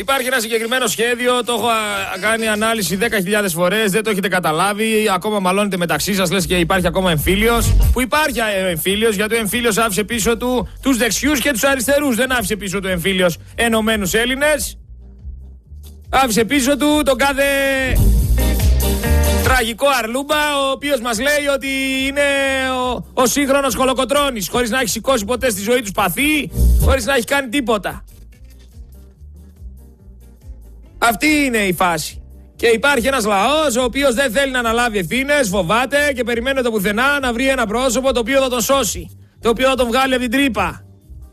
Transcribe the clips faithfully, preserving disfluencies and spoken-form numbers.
Υπάρχει ένα συγκεκριμένο σχέδιο, το έχω κάνει ανάλυση δέκα χιλιάδες φορές, δεν το έχετε καταλάβει, ακόμα μαλώνετε μεταξύ σας, λες και υπάρχει ακόμα εμφύλιος. Που υπάρχει εμφύλιος, γιατί ο εμφύλιος άφησε πίσω του τους δεξιούς και τους αριστερούς. Δεν άφησε πίσω του εμφύλιος ενωμένους Έλληνες. Άφησε πίσω του τον κάθε τραγικό αρλούμπα, ο οποίος μας λέει ότι είναι ο, ο σύγχρονος Κολοκοτρώνης, χωρίς να έχει σηκώσει ποτέ στη ζωή του σπαθί, χωρίς να έχει κάνει τίποτα. Αυτή είναι η φάση. Και υπάρχει ένας λαός ο οποίος δεν θέλει να αναλάβει ευθύνες, φοβάται και περιμένει το πουθενά να βρει ένα πρόσωπο το οποίο θα τον σώσει, το οποίο θα τον βγάλει από την τρύπα.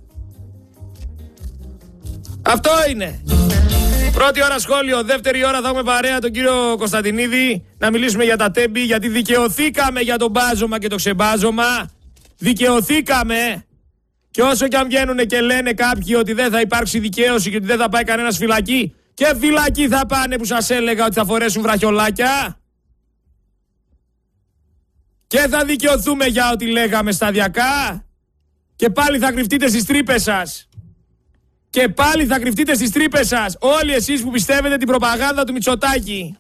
Αυτό είναι. Πρώτη ώρα σχόλιο, δεύτερη ώρα θα έχουμε παρέα τον κύριο Κωνσταντινίδη να μιλήσουμε για τα τέμπη, γιατί δικαιωθήκαμε για το μπάζωμα και το ξεμπάζωμα. Δικαιωθήκαμε. Και όσο και αν βγαίνουν και λένε κάποιοι ότι δεν θα υπάρξει δικαίωση και ότι δεν θα πάει κανένας φυλακή, και φυλακή θα πάνε που σας έλεγα ότι θα φορέσουν βραχιολάκια. Και θα δικαιωθούμε για ό,τι λέγαμε σταδιακά. Και πάλι θα κρυφτείτε στις τρύπες σας. Και πάλι θα κρυφτείτε στις τρύπες σας. Όλοι εσείς που πιστεύετε την προπαγάνδα του Μητσοτάκη.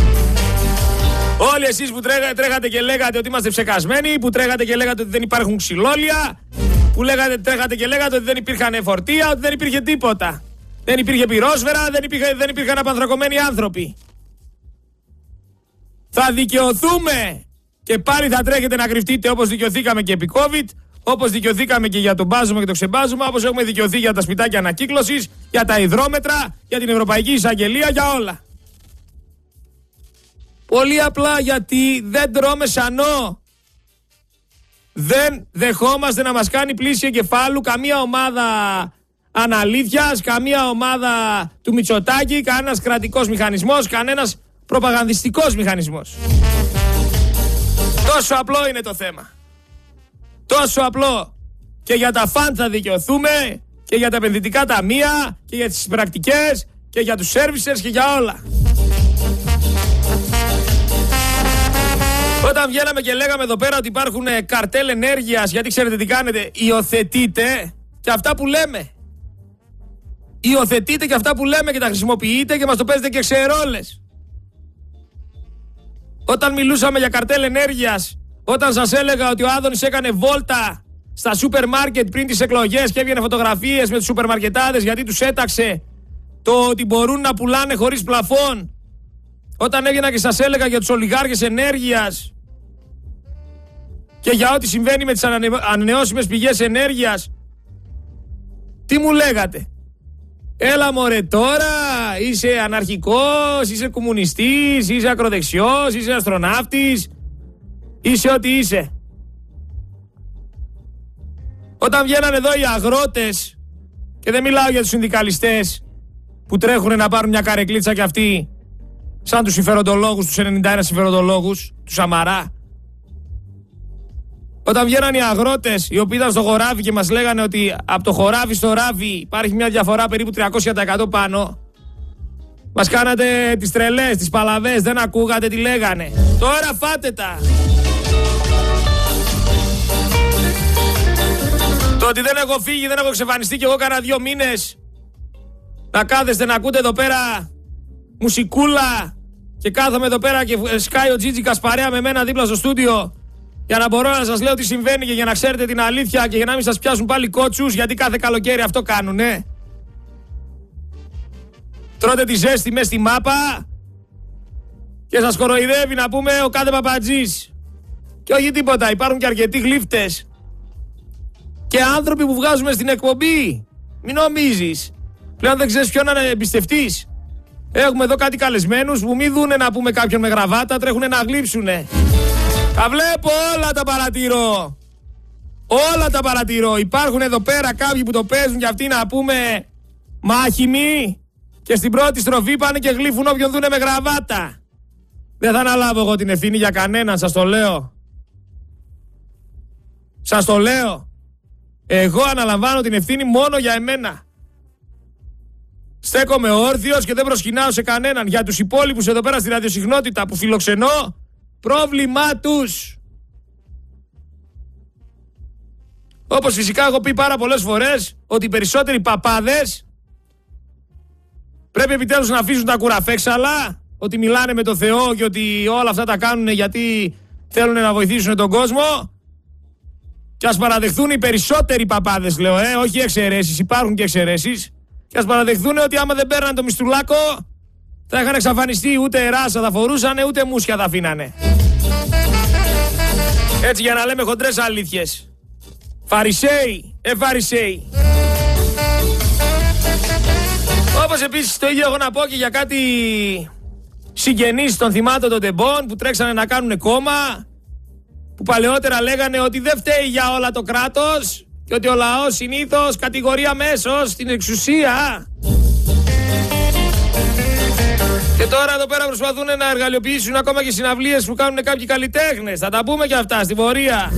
Όλοι εσείς που τρέχα, τρέχατε και λέγατε ότι είμαστε ψεκασμένοι, που τρέχατε και λέγατε ότι δεν υπάρχουν ξυλόλια, που λέγατε, τρέχατε και λέγατε ότι δεν υπήρχαν φορτία, ότι δεν υπήρχε τίποτα. Δεν υπήρχε πυρόσφαιρα, δεν, υπήρχε, δεν υπήρχαν απανθρακωμένοι άνθρωποι. Θα δικαιωθούμε και πάλι θα τρέχετε να κρυφτείτε όπως δικαιωθήκαμε και επί COVID, όπως δικαιωθήκαμε και για τον μπάζωμα και το ξεμπάζωμα, όπως έχουμε δικαιωθεί για τα σπιτάκια ανακύκλωσης, για τα υδρόμετρα, για την Ευρωπαϊκή Εισαγγελία, για όλα. Πολύ απλά γιατί δεν τρώμε σανό. Δεν δεχόμαστε να μας κάνει πλήση εγκεφάλου καμία ομάδα αναλήθειας, καμία ομάδα του Μητσοτάκη, κανένας κρατικός μηχανισμός, κανένας προπαγανδιστικός μηχανισμός. Τόσο απλό είναι το θέμα. Τόσο απλό. Και για τα φαντ θα δικαιωθούμε, και για τα επενδυτικά ταμεία, και για τις πρακτικές, και για τους σέρβισερς, και για όλα. Όταν βγαίναμε και λέγαμε εδώ πέρα ότι υπάρχουν καρτέλ ενέργειας, γιατί ξέρετε τι κάνετε, υιοθετείτε και αυτά που λέμε. Υιοθετείτε και αυτά που λέμε και τα χρησιμοποιείτε και μας το παίζετε και ξερόλες. Όταν μιλούσαμε για καρτέλ ενέργειας, όταν σας έλεγα ότι ο Άδωνης έκανε βόλτα στα σούπερ μάρκετ πριν τις εκλογές και έβγαινε φωτογραφίες με τους σούπερ μαρκετάδες γιατί τους έταξε το ότι μπορούν να πουλάνε χωρίς πλαφόν. Όταν έβγαινα και σας έλεγα για τους ολιγάρχες ενέργειας και για ό,τι συμβαίνει με τις ανανεώσιμες πηγές ενέργειας, τι μου λέγατε? Έλα μωρέ τώρα, είσαι αναρχικός, είσαι κομμουνιστής, είσαι ακροδεξιός, είσαι αστροναύτης, είσαι ό,τι είσαι. Όταν βγαίναν εδώ οι αγρότες, και δεν μιλάω για τους συνδικαλιστές που τρέχουν να πάρουν μια καρεκλίτσα κι αυτοί, σαν τους συμφεροντολόγους, τους ενενήντα ένα συμφεροντολόγους, του Σαμαρά. Όταν βγαίναν οι αγρότες, οι οποίοι ήταν στο χωράφι και μας λέγανε ότι από το χωράφι στο ράβι υπάρχει μια διαφορά περίπου τριακόσια τοις εκατό πάνω, μας κάνατε τις τρελές, τις παλαβές, δεν ακούγατε τι λέγανε. Τώρα φάτε τα. Το ότι δεν έχω φύγει, δεν έχω εξαφανιστεί και εγώ κάνα δύο μήνες να κάθεστε να ακούτε εδώ πέρα μουσικούλα και κάθομαι εδώ πέρα και σκάει ο Τζίτζικας παρέα με μένα δίπλα στο στούντιο για να μπορώ να σας λέω τι συμβαίνει και για να ξέρετε την αλήθεια και για να μην σας πιάσουν πάλι κότσους, γιατί κάθε καλοκαίρι αυτό κάνουνε. Τρώτε τη ζέστη μες στη μάπα και σας κοροϊδεύει να πούμε ο κάθε παπατζής. Και όχι τίποτα, υπάρχουν και αρκετοί γλύφτες και άνθρωποι που βγάζουμε στην εκπομπή. Μην νομίζεις. Πλέον δεν ξέρεις ποιον να εμπιστευτείς. Έχουμε εδώ κάτι καλεσμένους που μη δούνε να πούμε κάποιον με γραβάτα, τρέχουνε να γλύψουνε. Τα βλέπω, όλα τα παρατηρώ. Όλα τα παρατηρώ. Υπάρχουν εδώ πέρα κάποιοι που το παίζουν και αυτοί να πούμε μάχημοι και στην πρώτη στροφή πάνε και γλύφουν όποιον δούνε με γραβάτα. Δεν θα αναλάβω εγώ την ευθύνη για κανέναν, σας το λέω. Σας το λέω. Εγώ αναλαμβάνω την ευθύνη μόνο για εμένα. Στέκομαι όρθιος και δεν προσκυνάω σε κανέναν. Για τους υπόλοιπους εδώ πέρα στη ραδιοσυχνότητα που φιλοξενώ, πρόβλημά τους. Όπως φυσικά έχω πει πάρα πολλές φορές ότι οι περισσότεροι παπάδες Πρέπει επιτέλους να αφήσουν τα κουραφέξαλα, ότι μιλάνε με το Θεό και ότι όλα αυτά τα κάνουν γιατί θέλουν να βοηθήσουν τον κόσμο. Και ας παραδεχθούν οι περισσότεροι παπάδες, λέω, ε, όχι εξαιρέσεις, υπάρχουν και εξαιρέσεις. Και ας παραδεχθούν ότι άμα δεν παίρναν το μιστουλάκο, θα είχαν εξαφανιστεί, ούτε ράσα θα φορούσαν, ούτε μουσια θα αφήνανε. Έτσι για να λέμε χοντρές αλήθειες. Φαρισαίοι, ε Φαρισαίοι. Όπως επίσης το ίδιο έχω να πω και για κάτι συγγενείς των θυμάτων των τεμπών που τρέξανε να κάνουν κόμμα, που παλαιότερα λέγανε ότι δεν φταίει για όλα το κράτος και ότι ο λαός συνήθως κατηγορεί αμέσως στην εξουσία. Και τώρα εδώ πέρα προσπαθούν να εργαλειοποιήσουν ακόμα και συναυλίες που κάνουν κάποιοι καλλιτέχνες. Θα τα πούμε και αυτά στην πορεία.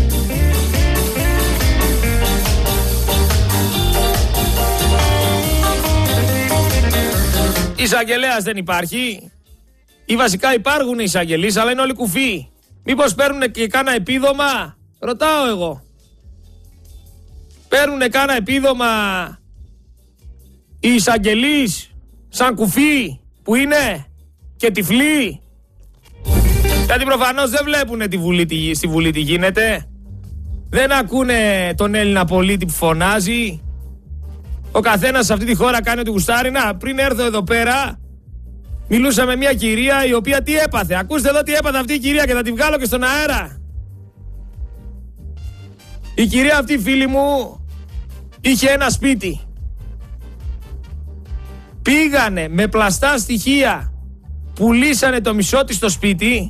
Εισαγγελέας δεν υπάρχει. Ή βασικά υπάρχουν εισαγγελείς, αλλά είναι όλοι κουφοί. Μήπως παίρνουνε και κάνα επίδομα? Ρωτάω εγώ. Παίρνουνε κάνα επίδομα οι εισαγγελείς σαν κουφοί που είναι και τυφλοί? Γιατί προφανώς δεν βλέπουνε τη Βουλή, τη, στη Βουλή τι γίνεται. Δεν ακούνε τον Έλληνα πολίτη που φωνάζει. Ο καθένας σε αυτή τη χώρα κάνει ό,τι γουστάρει. Να, πριν έρθω εδώ πέρα, μιλούσα με μια κυρία η οποία τι έπαθε. Ακούστε εδώ τι έπαθε αυτή η κυρία και θα τη βγάλω και στον αέρα. Η κυρία αυτή, φίλη μου, είχε ένα σπίτι. Πήγανε με πλαστά στοιχεία, πουλήσανε το μισό της στο σπίτι.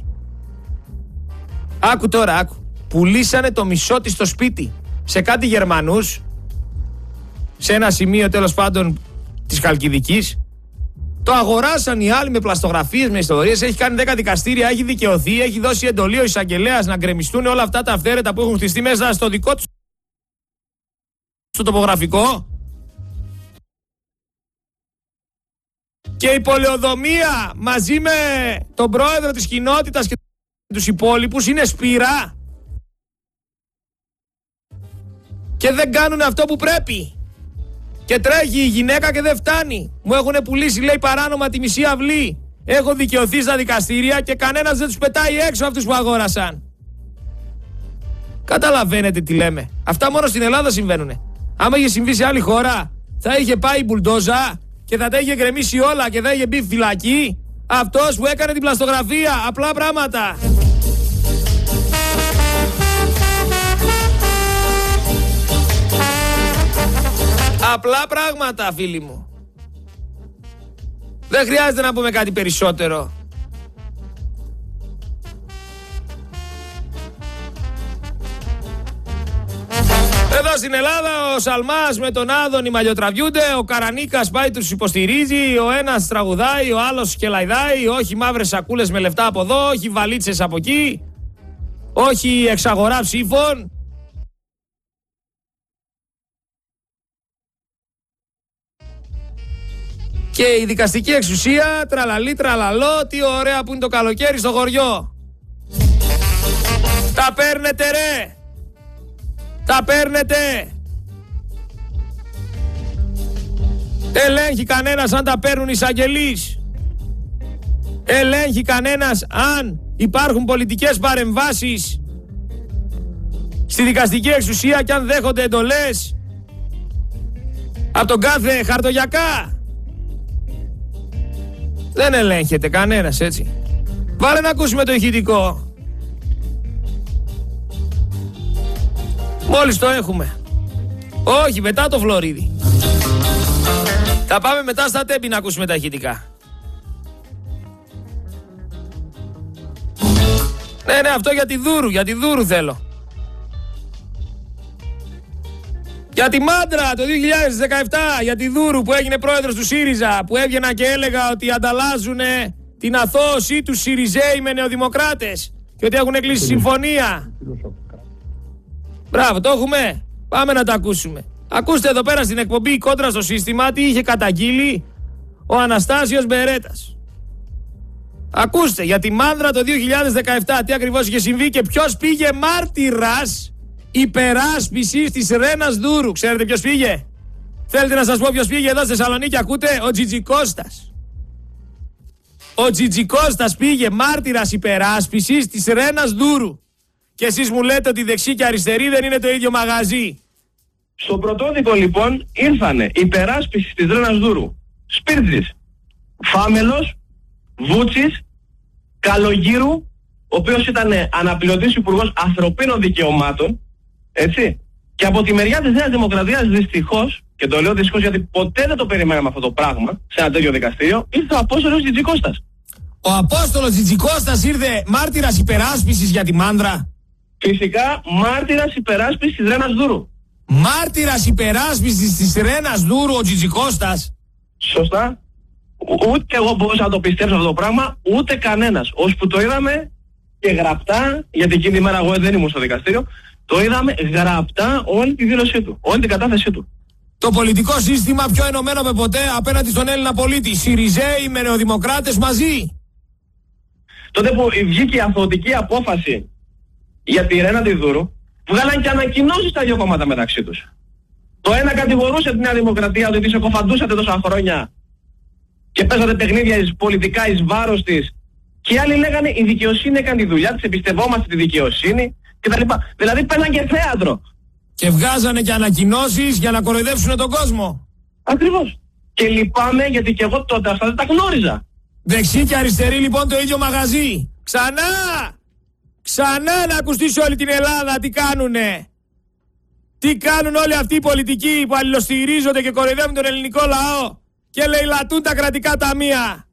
Άκου τώρα, άκου. Πουλήσανε το μισό της στο σπίτι σε κάτι Γερμανούς, σε ένα σημείο τέλος πάντων της Χαλκιδικής. Το αγοράσαν οι άλλοι με πλαστογραφίες, με ιστορίες. Έχει κάνει δέκα δικαστήρια, έχει δικαιωθεί, έχει δώσει εντολή ο εισαγγελέας να γκρεμιστούν όλα αυτά τα αυθαίρετα που έχουν χτιστεί μέσα στο δικό του στο τοπογραφικό. Και η πολεοδομία μαζί με τον πρόεδρο της κοινότητας και τους υπόλοιπους είναι σπήρα και δεν κάνουν αυτό που πρέπει. Και τρέχει η γυναίκα και δεν φτάνει. Μου έχουν πουλήσει, λέει, παράνομα τη μισή αυλή. Έχω δικαιωθεί στα δικαστήρια και κανένας δεν τους πετάει έξω αυτούς που αγόρασαν. Καταλαβαίνετε τι λέμε. Αυτά μόνο στην Ελλάδα συμβαίνουνε. Άμα είχε συμβεί σε άλλη χώρα, θα είχε πάει η μπουλντόζα και θα τα είχε γκρεμίσει όλα και θα είχε μπει φυλακή αυτός που έκανε την πλαστογραφία. Απλά πράγματα. Απλά πράγματα, φίλοι μου. Δεν χρειάζεται να πούμε κάτι περισσότερο. Εδώ στην Ελλάδα ο Σαλμάς με τον Άδωνη μαλλιοτραβιούνται, ο Καρανίκας πάει τους υποστηρίζει, ο ένας τραγουδάει, ο άλλος κελαϊδάει, όχι μαύρες σακούλες με λεφτά από εδώ, όχι βαλίτσες από εκεί, όχι εξαγορά ψήφων. Και η δικαστική εξουσία, τραλαλή τραλαλό, τι ωραία που είναι το καλοκαίρι στο χωριό. Τα παίρνετε ρε! Τα παίρνετε! Ελέγχει κανένας αν τα παίρνουν οι εισαγγελείς? Ελέγχει κανένας αν υπάρχουν πολιτικές παρεμβάσεις στη δικαστική εξουσία και αν δέχονται εντολές από τον κάθε χαρτογιακά? Δεν ελέγχεται κανένας, έτσι. Βάλε να ακούσουμε το ηχητικό. Μόλις το έχουμε. Όχι, μετά το Φλωρίδι. Θα πάμε μετά στα Τέμπη να ακούσουμε τα ηχητικά. Ναι, ναι, αυτό για τη Δούρου, για τη Δούρου θέλω. Για τη μάντρα το δύο χιλιάδες δεκαεπτά, για τη Δούρου που έγινε πρόεδρος του ΣΥΡΙΖΑ, που έβγαινα και έλεγα ότι ανταλλάζουν την αθώωσή του ΣΥΡΙΖΕΙ με νεοδημοκράτες και ότι έχουν κλείσει συμφωνία. Μπράβο, το έχουμε. Πάμε να τα ακούσουμε. Ακούστε εδώ πέρα στην εκπομπή Κόντρα στο Σύστημα τι είχε καταγγείλει ο Αναστάσιος Μπερέτας. Ακούστε για τη μάνδρα το δύο χιλιάδες δεκαεπτά τι ακριβώς είχε συμβεί και ποιος πήγε μάρτυρας υπεράσπισης της Ρένας Δούρου. Ξέρετε ποιος πήγε? Θέλετε να σας πω ποιος πήγε εδώ στη Θεσσαλονίκη, ακούτε? Ο Τζιτζικώστας. Ο Τζιτζικώστας πήγε μάρτυρας υπεράσπισης της Ρένας Δούρου. Και εσείς μου λέτε ότι δεξί και αριστερή δεν είναι το ίδιο μαγαζί. Στο πρωτόδικο λοιπόν ήρθανε υπεράσπισης της Ρένας Δούρου Σπίρτζης, Φάμελος, Βούτσης, Καλογύρου, ο οποίος ήταν αναπληρωτής υπουργός ανθρωπίνων δικαιωμάτων, έτσι. Και από τη μεριά της Νέας Δημοκρατίας δυστυχώς, και το λέω δυστυχώς γιατί ποτέ δεν το περιμέναμε αυτό το πράγμα σε ένα τέτοιο δικαστήριο, ήρθε ο Απόστολος Τζιτζικώστας. Ο Απόστολος Τζιτζικώστας ήρθε μάρτυρας υπεράσπισης για τη Μάνδρα. Φυσικά μάρτυρας υπεράσπισης της Ρένας Δούρου. Μάρτυρας υπεράσπισης της Ρένας Δούρου ο Τζιτζικώστας. Σωστά. Ούτε εγώ μπορούσα να το πιστέψω αυτό το πράγμα, ούτε κανένας. Ώσπου το είδαμε και γραπτά, γιατί εκείνη τη μέρα εγώ δεν ήμουν στο δικαστήριο, το είδαμε γραπτά όλη τη δήλωσή του, όλη την κατάθεσή του. Το πολιτικό σύστημα πιο ενωμένο με ποτέ απέναντι στον Έλληνα πολίτη. Συριζέοι με νεοδημοκράτες μαζί. Τότε που βγήκε η αθωωτική απόφαση για τη Ρένα τη Δούρου, βγάλαν και ανακοινώσεις τα δύο κόμματα μεταξύ τους. Το ένα κατηγορούσε τη Νέα Δημοκρατία ότι τη εκοφαντούσατε τόσα χρόνια και παίζατε παιχνίδια εις, πολιτικά εις βάρος της, και οι άλλοι λέγανε η δικαιοσύνη έκανε τη δουλειά της, εμπιστευόμαστε τη δικαιοσύνη κτλ. Δηλαδή παίρναν και θέατρο. Και βγάζανε και ανακοινώσεις για να κοροϊδεύσουν τον κόσμο. Ακριβώς. Και λυπάμαι γιατί και εγώ τότε αυτά δεν τα γνώριζα. Δεξί και αριστερή λοιπόν το ίδιο μαγαζί. Ξανά! Ξανά να ακουστεί σε όλη την Ελλάδα τι κάνουνε. Τι κάνουν όλοι αυτοί οι πολιτικοί που αλληλοστηρίζονται και κοροϊδεύουν τον ελληνικό λαό και λαιλατούν τα κρατικά ταμεία.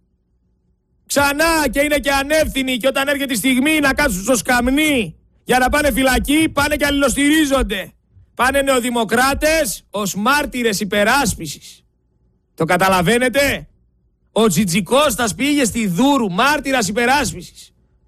Ξανά, και είναι και ανεύθυνοι, και όταν έρχεται η στιγμή να κάτσουν στο σκαμνί για να πάνε φυλακή, πάνε και αλληλοστηρίζονται. Πάνε νεοδημοκράτες ως μάρτυρες υπεράσπισης. Το καταλαβαίνετε? Ο Τζιτζικώστας πήγε στη Δούρου μάρτυρας υπεράσπισης.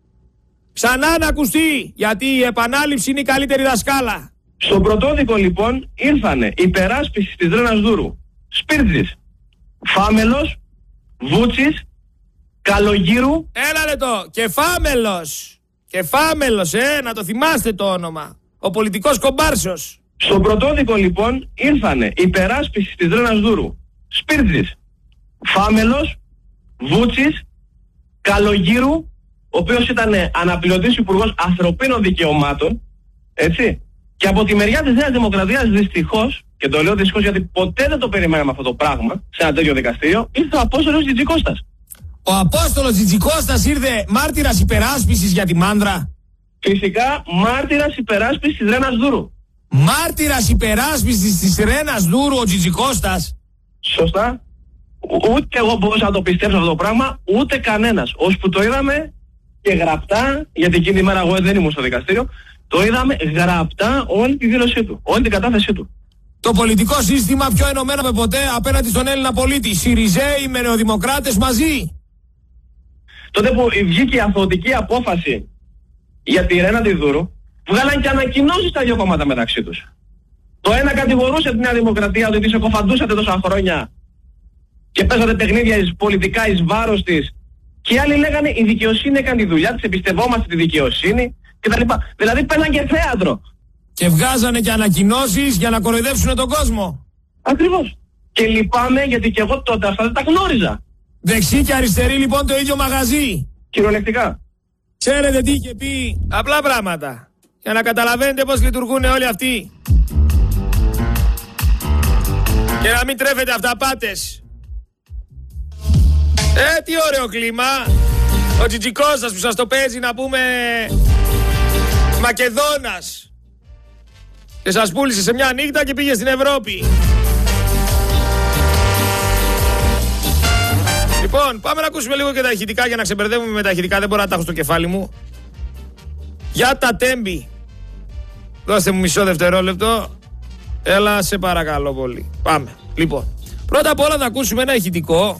Ξανά να ακουστεί, γιατί η επανάληψη είναι η καλύτερη δασκάλα. Στο πρωτόδικο λοιπόν ήρθανε υπεράσπισης της Ρένας Δούρου Σπίρτζης, Φάμελος, Βούτσης, Καλογύρου. Έλα λεπτό, Κεφάμελος. Κεφάμελος, ε, να το θυμάστε το όνομα. Ο πολιτικός κομπάρσος. Στο πρωτόδικο λοιπόν ήρθανε υπεράσπισης της Ρένας Δούρου Σπίρτζης, Φάμελος, Βούτσης, Καλογύρου, ο οποίος ήταν αναπληρωτής υπουργός ανθρωπίνων δικαιωμάτων, έτσι. Και από τη μεριά της Νέας Δημοκρατίας δυστυχώς, και το λέω δυστυχώς γιατί ποτέ δεν το περιμέναμε αυτό το πράγμα σε ένα τέτοιο δικαστήριο, ήρθε ο Απόστολος Τζιτζικώστας. Ο Απόστολος Τζιτζικώστας ήρθε μάρτυρας υπεράσπισης για τη Μάνδρα. Φυσικά μάρτυρας υπεράσπισης της Ρένας Δούρου. Μάρτυρας υπεράσπισης της Ρένας Δούρου ο Τζιτζικώστας. Σωστά. Ούτε εγώ μπορούσα να το πιστέψω αυτό το πράγμα, ούτε κανένας. Ώσπου το είδαμε και γραπτά, γιατί εκείνη τη μέρα εγώ δεν ήμουν στο δικαστήριο, το είδαμε γραπτά όλη τη δήλωσή του, όλη την κατάθεσή του. Το πολιτικό σύστημα πιο ενωμένο με ποτέ απέναντι στον Έλληνα πολίτη. Συριζέοι με νεοδημοκράτες μαζί. Τότε που βγήκε η αθωωτική απόφαση για τη Ρένα τη Δούρου, βγάλαν και ανακοινώσεις τα δύο κόμματα μεταξύ τους. Το ένα κατηγορούσε τη Νέα Δημοκρατία ότι τη εκοφαντούσατε τόσα χρόνια και παίζατε παιχνίδια εις, πολιτικά εις βάρος της, και οι άλλοι λέγανε η δικαιοσύνη έκανε τη δουλειά της, εμπιστευόμαστε τη δικαιοσύνη κτλ. Δηλαδή παίρναν και θέατρο. Και βγάζανε και ανακοινώσεις για να κοροϊδεύσουν τον κόσμο. Ακριβώς. Και λυπάμαι γιατί και εγώ τότε αυτά δεν τα γνώριζα. Δεξί και αριστερή λοιπόν το ίδιο μαγαζί. Κυριολεκτικά. Ξέρετε τι είχε πει? Απλά πράγματα. Για να καταλαβαίνετε πώς λειτουργούν όλοι αυτοί. Και να μην τρέφετε αυταπάτες. Ε, τι ωραίο κλίμα. Ο Τζιτζικώστας που σας το παίζει, να πούμε, Μακεδόνας. Και σας πούλησε σε μια νύχτα και πήγε στην Ευρώπη. Λοιπόν, πάμε να ακούσουμε λίγο και τα ηχητικά για να ξεμπερδεύουμε με τα ηχητικά. Δεν μπορώ να τα έχω στο κεφάλι μου. Για τα τέμπη. Δώστε μου μισό δευτερόλεπτο. Έλα, σε παρακαλώ πολύ. Πάμε. Λοιπόν, πρώτα απ' όλα θα ακούσουμε ένα ηχητικό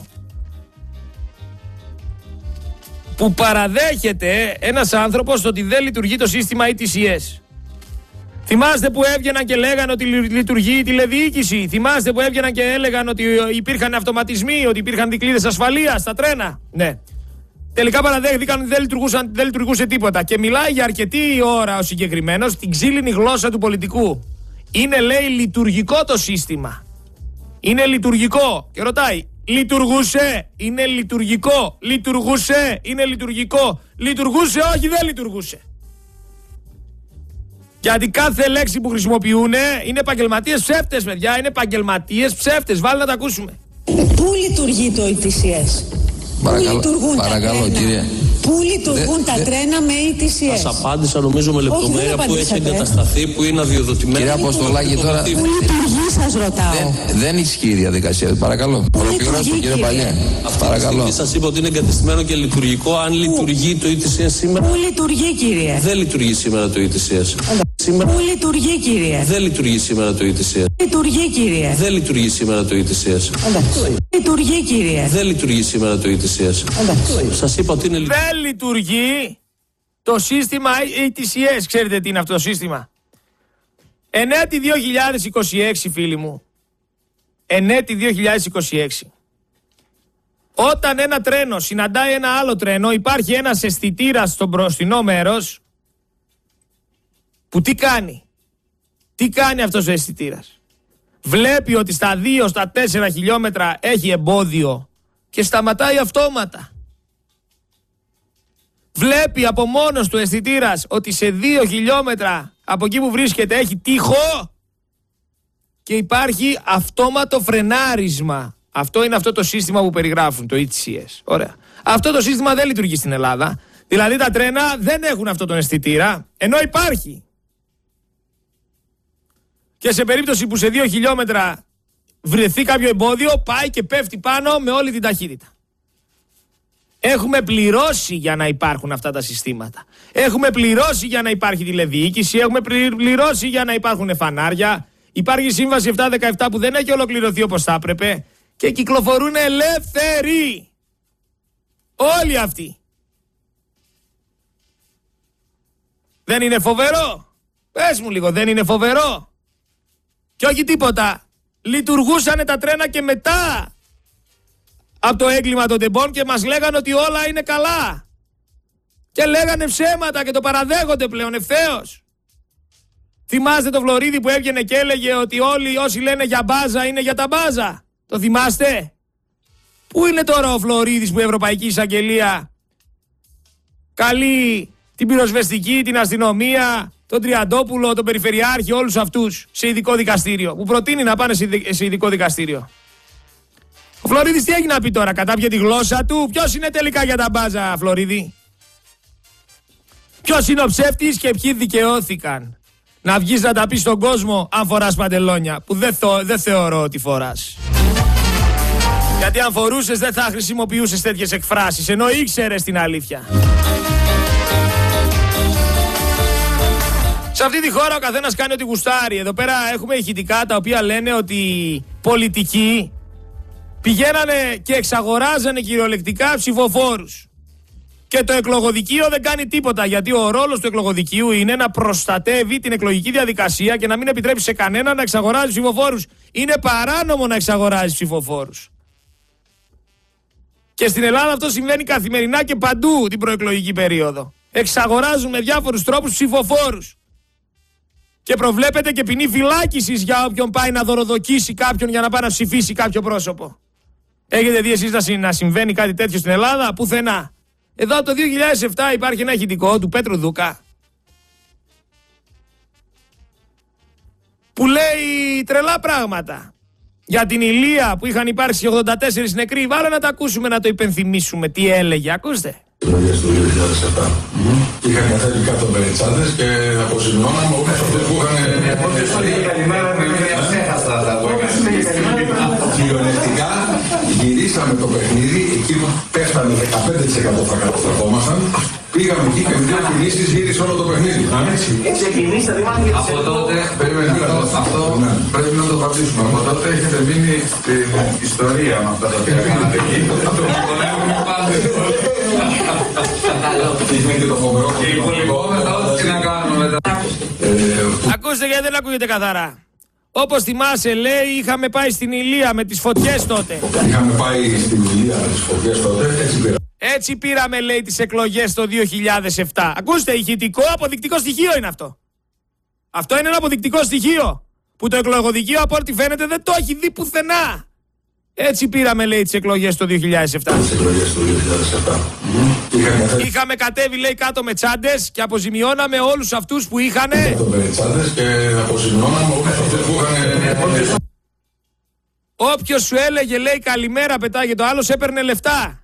που παραδέχεται ένας άνθρωπος ότι δεν λειτουργεί το σύστημα ι τι σι ες. Θυμάστε που έβγαιναν και λέγαν ότι λειτουργεί η τηλεδιοίκηση? Θυμάστε που έβγαιναν και έλεγαν ότι υπήρχαν αυτοματισμοί, ότι υπήρχαν δικλείδες ασφαλείας στα τρένα? Ναι. Τελικά παραδέχθηκαν ότι δεν, λειτουργούσαν, δεν λειτουργούσε τίποτα. Και μιλάει για αρκετή ώρα ο συγκεκριμένος την ξύλινη γλώσσα του πολιτικού. Είναι, λέει, λειτουργικό το σύστημα. Είναι λειτουργικό. Και ρωτάει, λειτουργούσε? Είναι λειτουργικό. Λειτουργούσε? Είναι λειτουργικό. Λειτουργούσε? Όχι, δεν λειτουργούσε. Γιατί κάθε λέξη που χρησιμοποιούν είναι επαγγελματίες ψεύτες, παιδιά. Είναι επαγγελματίες ψεύτες. Βάλτε να τα ακούσουμε. Πού λειτουργεί το ι τι σι ες? Παρακαλώ, Πού λειτουργούν παρακαλώ, τα τρένα? κύριε. Πού λειτουργούν δε, τα δε, τρένα με ι τι σι ες? Σας απάντησα νομίζω με λεπτομέρεια που έχει εγκατασταθεί, που είναι αδειοδοτημένη. Κύριε Αποστολάκη, τώρα Πού λειτουργεί, σας ρωτάω? δεν, δεν ισχύει η διαδικασία. Παρακαλώ. Ολοκληρώστε, κύριε Παλιέ. Παρακαλώ. Σας είπα ότι είναι εγκατεστημένο και λειτουργικό. Αν λειτουργεί το ι τι σι ες σήμερα. Πού λειτουργεί, κύριε? Δεν λειτουργεί σήμερα το ι τι σι ες. Σήμερα. Πού λειτουργεί, κύριε? Δεν λειτουργεί σήμερα το ι τι σι ες. Λειτουργεί, κύριε? Δεν λειτουργεί σήμερα το ι τι σι ες. Λειτουργεί, κύριε? Δεν λειτουργεί σήμερα το ι τι σι ες. Σας είπα ότι είναι λειτουργικό. Δεν λειτουργεί το σύστημα ι τι σι ες. Ξέρετε τι είναι αυτό το σύστημα? Ενέτη δύο χιλιάδες είκοσι έξι, φίλοι μου. Ενέτη δύο χιλιάδες είκοσι έξι. Όταν ένα τρένο συναντάει ένα άλλο τρένο, υπάρχει ένας αισθητήρας στο μπροστινό μέρος που τι κάνει? Τι κάνει αυτός ο αισθητήρας? Βλέπει ότι στα δύο, στα τέσσερα χιλιόμετρα έχει εμπόδιο και σταματάει αυτόματα. Βλέπει από μόνος του αισθητήρας ότι σε δύο χιλιόμετρα από εκεί που βρίσκεται έχει τείχο και υπάρχει αυτόματο φρενάρισμα. Αυτό είναι αυτό το σύστημα που περιγράφουν, το ι τι σι ες. Ωραία. Αυτό το σύστημα δεν λειτουργεί στην Ελλάδα. Δηλαδή τα τρένα δεν έχουν αυτό τον αισθητήρα, ενώ υπάρχει. Και σε περίπτωση που σε δύο χιλιόμετρα βρεθεί κάποιο εμπόδιο, πάει και πέφτει πάνω με όλη την ταχύτητα. Έχουμε πληρώσει για να υπάρχουν αυτά τα συστήματα. Έχουμε πληρώσει για να υπάρχει τηλεδιοίκηση, έχουμε πληρώσει για να υπάρχουν φανάρια. Υπάρχει σύμβαση επτακόσια δεκαεπτά που δεν έχει ολοκληρωθεί όπως θα έπρεπε και κυκλοφορούν ελεύθεροι. Όλοι αυτοί. Δεν είναι φοβερό? Πες μου λίγο, δεν είναι φοβερό? Και όχι τίποτα. Λειτουργούσαν τα τρένα και μετά από το έγκλημα των τεμπών και μας λέγανε ότι όλα είναι καλά. Και λέγανε ψέματα και το παραδέχονται πλέον ευθέως. Θυμάστε το Φλωρίδη που έβγαινε και έλεγε ότι όλοι όσοι λένε για μπάζα είναι για τα μπάζα? Το θυμάστε? Πού είναι τώρα ο Φλωρίδης που η Ευρωπαϊκή Εισαγγελία καλεί την πυροσβεστική, την αστυνομία, τον Τριαντόπουλο, τον Περιφερειάρχη, όλους αυτούς σε ειδικό δικαστήριο, που προτείνει να πάνε σε ειδικό δικαστήριο? Ο Φλωρίδης τι έχει να πει τώρα? Κατάπιε τη γλώσσα του? Ποιος είναι τελικά για τα μπάζα, Φλωρίδη? Ποιος είναι ο ψεύτης και ποιοι δικαιώθηκαν να βγεις να τα πεις στον κόσμο αν φοράς παντελόνια, που δεν, θω, δεν θεωρώ ότι φοράς? Γιατί αν φορούσες δεν θα χρησιμοποιούσες τέτοιες εκφράσεις, ενώ ήξερες την αλήθεια. Σε αυτή τη χώρα ο καθένας κάνει ό,τι γουστάρει. Εδώ πέρα έχουμε ηχητικά τα οποία λένε ότι πολιτικοί πηγαίνανε και εξαγοράζανε κυριολεκτικά ψηφοφόρους. Και το εκλογοδικείο δεν κάνει τίποτα, γιατί ο ρόλος του εκλογοδικείου είναι να προστατεύει την εκλογική διαδικασία και να μην επιτρέπει σε κανένα να εξαγοράζει ψηφοφόρους. Είναι παράνομο να εξαγοράζει ψηφοφόρους. Και στην Ελλάδα αυτό συμβαίνει καθημερινά και παντού την προεκλογική περίοδο. Εξαγοράζουν με διάφορους τρόπους ψηφοφόρους. Και προβλέπεται και ποινή φυλάκισης για όποιον πάει να δωροδοκίσει κάποιον για να πάει να ψηφίσει κάποιο πρόσωπο. Έχετε δει εσείς να συμβαίνει κάτι τέτοιο στην Ελλάδα? Πουθενά. Εδώ από το δύο χιλιάδες επτά υπάρχει ένα ηχητικό του Πέτρου Δούκα που λέει τρελά πράγματα για την Ηλία που είχαν υπάρξει ογδόντα τέσσερις νεκροί. Βάλε να τα ακούσουμε, να το υπενθυμίσουμε τι έλεγε. Ακούστε. Εκλογές του δύο χιλιάδες επτά. Mm-hmm. Είχαν κατέβει κάτω μπερετσάδες και αποσυμνώναμε όλους αυτούς που είχαν... Κυριολεκτικά γυρίσαμε το παιχνίδι, εκεί που πέφτανε δεκαπέντε τοις εκατό θα καταστραφόμασταν. Πήγαμε εκεί και με δύο κινήσεις γύρισε όλο το παιχνίδι. Ξεκινήστε, δημάρχη. Από τότε, αυτό πρέπει να το πατήσουμε. Από τότε έχετε μείνει στην ιστορία με αυτά τα οποία κάνατε εκεί. Το πολέμουμε πάντα. Είναι και το φοβερό. Και υπολοιπώ μετά ό,τι να κάνουμε μετά. Ακούστε γιατί δεν ακούγεται καθαρά. Όπως θυμάσαι, λέει, είχαμε πάει στην Ηλία με τις φωτιές τότε. Είχαμε πάει στην Ηλία με τις φωτιές τότε, έτσι πήραμε. Έτσι πήραμε, λέει, τις εκλογές το δύο χιλιάδες επτά. Ακούστε, ηχητικό αποδεικτικό στοιχείο είναι αυτό. Αυτό είναι ένα αποδεικτικό στοιχείο. που το εκλογοδικείο από ό,τι φαίνεται δεν το έχει δει πουθενά. Έτσι πήραμε, λέει, τις εκλογές το δύο χιλιάδες επτά. Τις εκλογές του δύο χιλιάδες επτά. Είχαμε κατέβει, λέει, κάτω με τσάντες και αποζημιώναμε όλους αυτούς που είχαν. Κάτω με τσάντες και αποζημιώναμε όλους αυτούς που είχαν. Όποιος σου έλεγε, λέει, καλημέρα, πετάγε το άλλος, έπαιρνε λεφτά.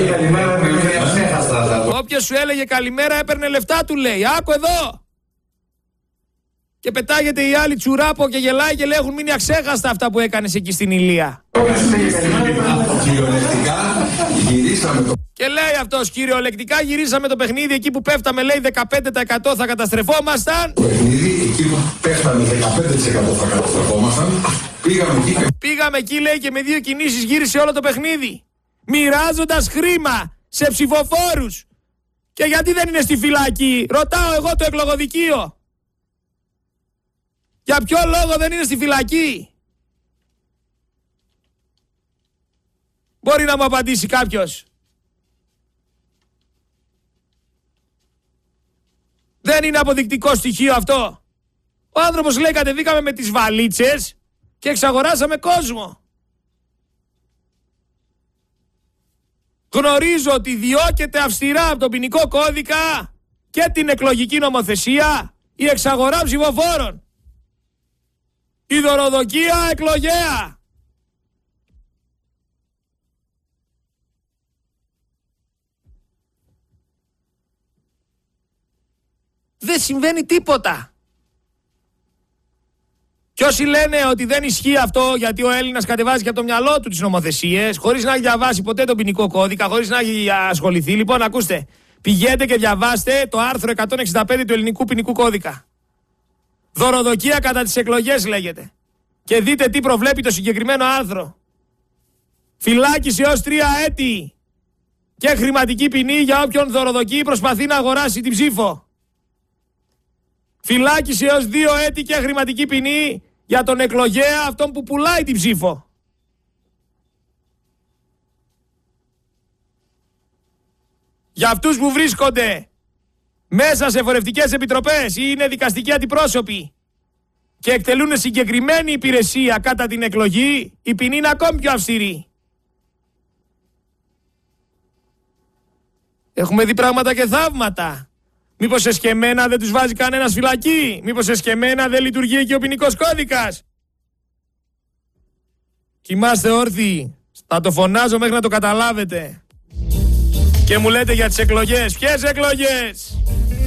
Όποιος σου έλεγε καλημέρα έπαιρνε λεφτά, του λέει. Άκου εδώ. Και πετάγεται η άλλη τσουράπο και γελάει και λέει έχουν μείνει αξέχαστα αυτά που έκανες εκεί στην Ηλία. Κυριολεκτικά γυρίσαμε το... Και λέει αυτός, κυριολεκτικά γυρίσαμε το παιχνίδι εκεί που πέφταμε, λέει, δεκαπέντε τοις εκατό θα καταστρεφόμασταν. Το παιχνίδι εκεί που πέφταμε δεκαπέντε τοις εκατό θα καταστρεφόμασταν. Πήγαμε εκεί και... Πήγαμε εκεί, λέει, και με δύο κινήσεις γύρισε όλο το παιχνίδι. Μοιράζοντας χρήμα σε ψηφοφόρους. Και γιατί δεν είναι στη φυλακή, ρωτάω εγώ το εκλογοδικείο. Για ποιο λόγο δεν είναι στη φυλακή? Μπορεί να μου απαντήσει κάποιος? Δεν είναι αποδεικτικό στοιχείο αυτό? Ο άνθρωπος, λέει, κατεβήκαμε με τις βαλίτσες και εξαγοράσαμε κόσμο. Γνωρίζω ότι διώκεται αυστηρά από τον ποινικό κώδικα και την εκλογική νομοθεσία η εξαγορά ψηφοφόρων. Η δωροδοκία εκλογέα. Δεν συμβαίνει τίποτα. Και όσοι λένε ότι δεν ισχύει αυτό γιατί ο Έλληνας κατεβάζει και από το μυαλό του τις νομοθεσίες, χωρίς να έχει διαβάσει ποτέ τον ποινικό κώδικα, χωρίς να έχει ασχοληθεί, λοιπόν, ακούστε, πηγαίνετε και διαβάστε το άρθρο εκατόν εξήντα πέντε του ελληνικού ποινικού κώδικα. Δωροδοκία κατά τις εκλογές λέγεται. Και δείτε τι προβλέπει το συγκεκριμένο άρθρο. Φυλάκιση έως τρία έτη και χρηματική ποινή για όποιον δωροδοκεί προσπαθεί να αγοράσει την ψήφο. Φυλάκιση έως δύο έτη και χρηματική ποινή για τον εκλογέα, αυτόν που πουλάει την ψήφο. Για αυτούς που βρίσκονται μέσα σε εφορευτικές επιτροπές ή είναι δικαστικοί αντιπρόσωποι και εκτελούν συγκεκριμένη υπηρεσία κατά την εκλογή, η ποινή είναι ακόμη πιο αυστηρή. Έχουμε δει πράγματα και θαύματα. Μήπως εσκεμμένα δεν τους βάζει κανένας φυλακή? Μήπως εσκεμμένα δεν λειτουργεί και ο ποινικός κώδικας? Κοιμάστε όρθιοι. Θα το φωνάζω μέχρι να το καταλάβετε. Και μου λέτε για τις εκλογές. Ποιες εκλογές?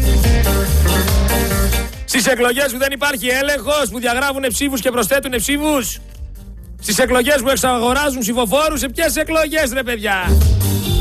Στις εκλογές που δεν υπάρχει έλεγχος, που διαγράφουν ψήφους και προσθέτουν ψήφους? Στις εκλογές που εξαγοράζουν ψηφοφόρους? Σε ποιες εκλογές, ρε παιδιά?